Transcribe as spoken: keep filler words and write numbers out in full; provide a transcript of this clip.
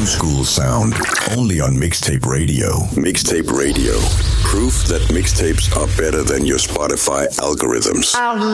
new school sound, only on Mixtape Radio. Mixtape Radio. Proof that mixtapes are better than your Spotify algorithms.